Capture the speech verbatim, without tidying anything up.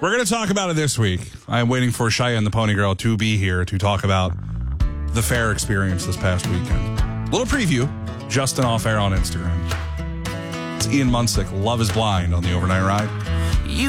We're going to talk about it this week. I'm waiting for Cheyenne the Pony Girl to be here to talk about the fair experience this past weekend. Little preview, Justin off air on Instagram. It's Ian Munsick, Love is Blind on the Overnight Ride.